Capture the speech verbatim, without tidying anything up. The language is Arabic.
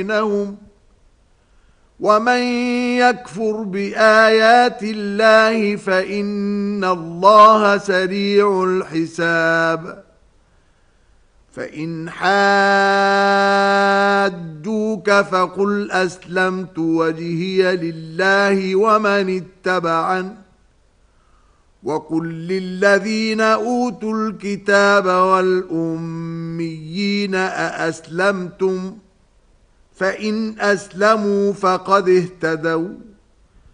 بينهم ومن يكفر بآيات الله فإن الله سريع الحساب فإن حاجوك فقل أسلمت وجهي لله ومن اتبعن وقل للذين أوتوا الكتاب والأميين أأسلمتم فإن أسلموا فقد اهتدوا